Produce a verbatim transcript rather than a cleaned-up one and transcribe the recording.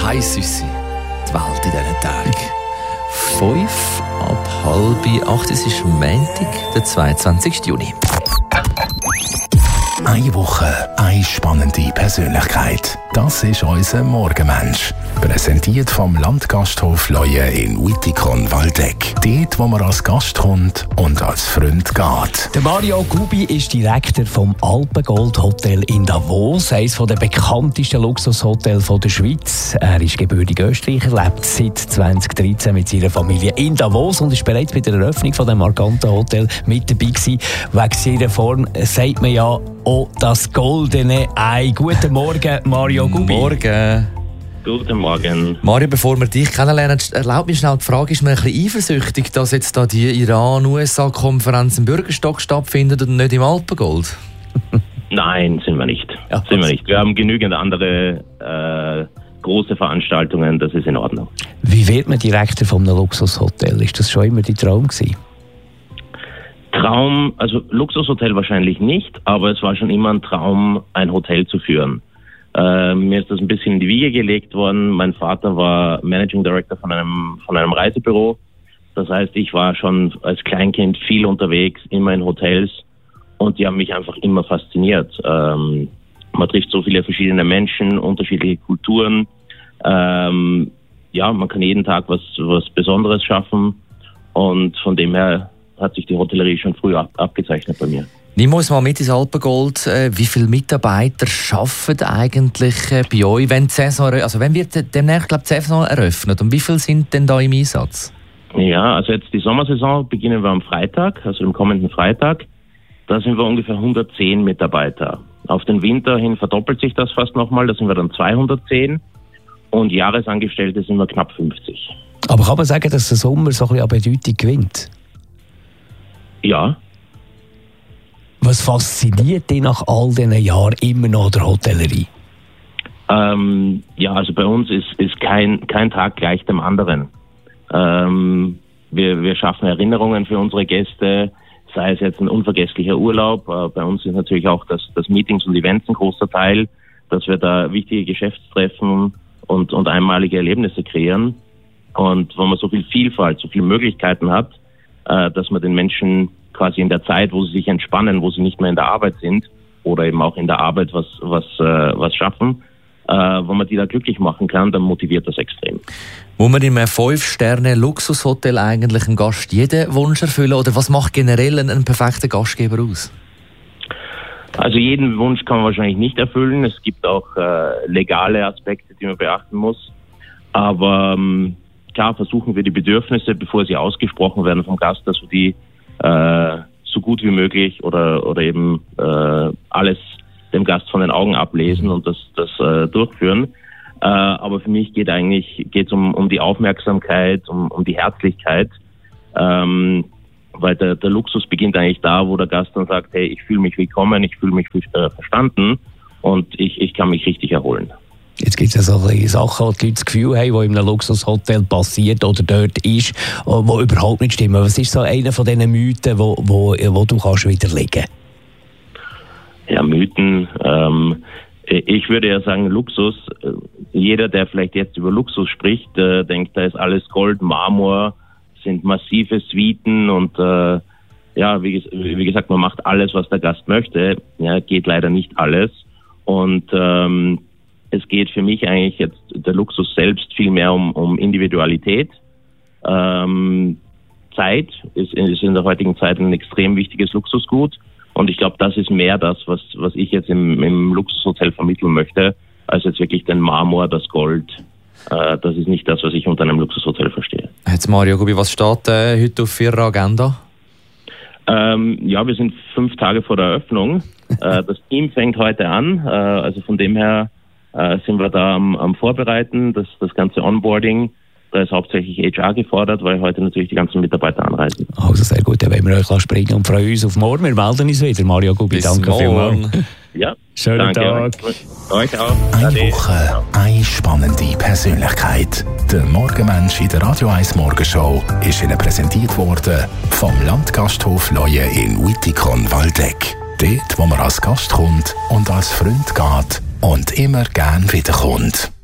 Hi Süssi, die Welt in diesen Tagen. Fünf ab halb acht, es ist Montag, der zweiundzwanzigsten Juni. Eine Woche, eine spannende Persönlichkeit. Das ist unser Morgenmensch. Präsentiert vom Landgasthof Leue in Wittikon-Waldeck. Dort, wo man als Gast kommt und als Freund geht. Der Mario Gubi ist Direktor vom Alpengold Hotel in Davos, eines der bekanntesten Luxushotels der Schweiz. Er ist gebürtiger Österreicher, lebt seit zweitausenddreizehn mit seiner Familie in Davos und ist bereits bei der Eröffnung von dem markanten Hotel mit dabei gewesen. Wegen seiner Form sagt man ja «Oh, das goldene Ei». Guten Morgen, Mario Gubi. Morgen. Guten Morgen. Mario, bevor wir dich kennenlernen, erlaubt mir schnell die Frage, ist man ein bisschen eifersüchtig, dass jetzt da die Iran-U S A-Konferenz im Bürgerstock stattfindet und nicht im Alpengold? Nein, sind wir nicht. Ja, sind wir nicht. Wir haben genügend andere äh, große Veranstaltungen, das ist in Ordnung. Wie wird man Direktor von einem Luxushotel? Ist das schon immer dein Traum gewesen? Traum, also Luxushotel wahrscheinlich nicht, aber es war schon immer ein Traum, ein Hotel zu führen. Äh, mir ist das ein bisschen in die Wiege gelegt worden. Mein Vater war Managing Director von einem, von einem Reisebüro. Das heißt, ich war schon als Kleinkind viel unterwegs, immer in Hotels und die haben mich einfach immer fasziniert. Ähm, man trifft so viele verschiedene Menschen, unterschiedliche Kulturen. Ähm, ja, man kann jeden Tag was, was Besonderes schaffen und von dem her hat sich die Hotellerie schon früh ab, abgezeichnet bei mir. Nimm uns mal mit ins Alpengold. Wie viele Mitarbeiter arbeiten eigentlich bei euch, wenn die Saison, also wenn wird demnächst, glaube ich, die Saison eröffnet? Und wie viele sind denn da im Einsatz? Ja, also jetzt die Sommersaison beginnen wir am Freitag, also dem kommenden Freitag. Da sind wir ungefähr hundertzehn Mitarbeiter. Auf den Winter hin verdoppelt sich das fast nochmal, da sind wir dann zweihundertzehn. Und Jahresangestellte sind wir knapp fünfzig. Aber kann man sagen, dass der Sommer so ein bisschen an Bedeutung gewinnt? Ja. Was fasziniert dich nach all diesen Jahren immer noch der Hotellerie? Ähm, ja, also bei uns ist, ist kein, kein Tag gleich dem anderen. Ähm, wir, wir schaffen Erinnerungen für unsere Gäste, sei es jetzt ein unvergesslicher Urlaub. Äh, bei uns ist natürlich auch das, das Meetings und Events ein großer Teil, dass wir da wichtige Geschäftstreffen und, und einmalige Erlebnisse kreieren. Und wenn man so viel Vielfalt, so viele Möglichkeiten hat, äh, dass man den Menschen quasi in der Zeit, wo sie sich entspannen, wo sie nicht mehr in der Arbeit sind oder eben auch in der Arbeit was was äh, was schaffen, äh, wo man die da glücklich machen kann, dann motiviert das extrem. Muss man in einem fünf-Sterne-Luxushotel eigentlich einem Gast jeden Wunsch erfüllen oder was macht generell einen, einen perfekten Gastgeber aus? Also jeden Wunsch kann man wahrscheinlich nicht erfüllen. Es gibt auch äh, legale Aspekte, die man beachten muss. Aber ähm, klar versuchen wir die Bedürfnisse, bevor sie ausgesprochen werden vom Gast, dass wir die Äh, so gut wie möglich oder oder eben äh, alles dem Gast von den Augen ablesen und das das äh, durchführen. Äh, aber für mich geht eigentlich geht's um um die Aufmerksamkeit, um um die Herzlichkeit, ähm, weil der der Luxus beginnt eigentlich da, wo der Gast dann sagt, hey, ich fühle mich willkommen, ich fühle mich äh, verstanden und ich ich kann mich richtig erholen. Jetzt gibt es ja so Sachen, die Leute das Gefühl haben, die in einem Luxushotel passiert oder dort ist, die überhaupt nicht stimmen. Was ist so einer von diesen Mythen, wo, wo, wo du kannst widerlegen? Ja, Mythen. Ähm, ich würde ja sagen, Luxus. Jeder, der vielleicht jetzt über Luxus spricht, äh, denkt, da ist alles Gold, Marmor, sind massive Suiten und äh, ja, wie, wie gesagt, man macht alles, was der Gast möchte. Ja, geht leider nicht alles. Und ähm, es geht für mich eigentlich jetzt der Luxus selbst viel mehr um, um Individualität. Ähm, Zeit ist, ist in der heutigen Zeit ein extrem wichtiges Luxusgut. Und ich glaube, das ist mehr das, was, was ich jetzt im, im Luxushotel vermitteln möchte, als jetzt wirklich den Marmor, das Gold. Äh, das ist nicht das, was ich unter einem Luxushotel verstehe. Jetzt Mario Gubi, was steht äh, heute auf Ihrer Agenda? Ähm, ja, wir sind fünf Tage vor der Eröffnung. äh, das Team fängt heute an. Äh, also von dem her äh, sind wir da am, am Vorbereiten, das, das ganze Onboarding. Da ist hauptsächlich H R gefordert, weil heute natürlich die ganzen Mitarbeiter anreisen. Also sehr gut, dann wollen wir euch springen und freuen uns auf morgen. Wir melden uns wieder. Mario Gubi, danke vielmals. Ja, schönen danke. Tag. Euch auch. Eine Ade. Woche, eine spannende Persönlichkeit. Der Morgenmensch in der Radio eins Morgenshow ist Ihnen präsentiert worden vom Landgasthof Leue in Wittikon-Waldeck. Dort, wo man als Gast kommt und als Freund geht und immer gern wiederkommt.